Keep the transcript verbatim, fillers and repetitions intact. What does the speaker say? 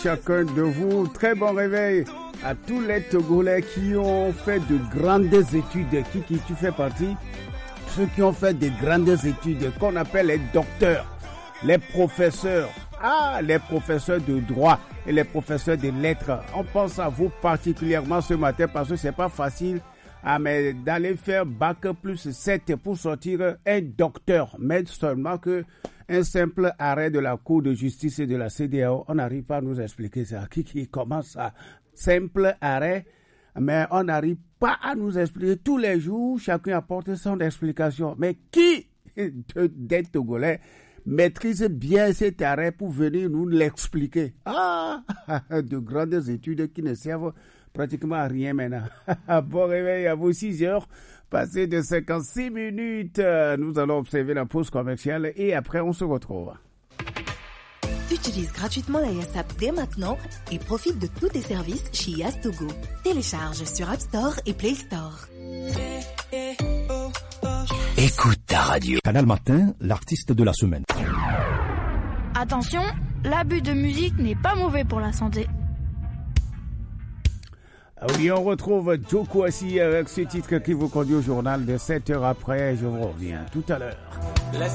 Chacun de vous, très bon réveil à tous les Togolais qui ont fait de grandes études. Qui, qui tu fais partie? Ceux qui ont fait de grandes études, qu'on appelle les docteurs, les professeurs. Ah, les professeurs de droit et les professeurs de lettres. On pense à vous particulièrement ce matin parce que c'est pas facile ah, mais d'aller faire bac plus sept pour sortir un docteur. Mais seulement que un simple arrêt de la Cour de justice et de la C D A O, on n'arrive pas à nous expliquer ça. Qui, qui commence ça? Simple arrêt, mais on n'arrive pas à nous expliquer. Tous les jours, chacun apporte son explication. Mais qui des Togolais maîtrise bien cet arrêt pour venir nous l'expliquer? Ah, de grandes études qui ne servent pratiquement à rien maintenant. Bon réveil à vous, six heures, passé de cinquante-six minutes. Nous allons observer la pause commerciale et après on se retrouve. Utilise gratuitement la YASAP dès maintenant et profite de tous tes services chez Yastogo. Télécharge sur App Store et Play Store. Écoute ta radio. Canal Matin, l'artiste de la semaine. Attention, l'abus de musique n'est pas mauvais pour la santé. Oui, on retrouve Joe Kwasi avec ce titre qui vous conduit au journal de sept heures après. Je vous reviens tout à l'heure.